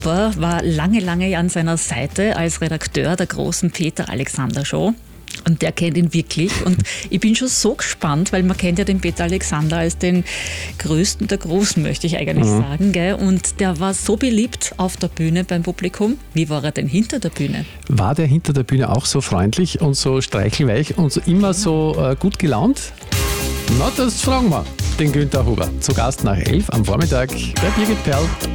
war lange an seiner Seite als Redakteur der großen Peter Alexander Show. Und der kennt ihn wirklich. Und ich bin schon so gespannt, weil man kennt ja den Peter Alexander als den Größten der Großen, möchte ich eigentlich sagen. Gell? Und der war so beliebt auf der Bühne beim Publikum. Wie war er denn hinter der Bühne? War der hinter der Bühne auch so freundlich und so streichelweich und so immer so gut gelaunt? Na, das fragen wir den Günther Huber. Zu Gast nach 11 am Vormittag bei Birgit Perl.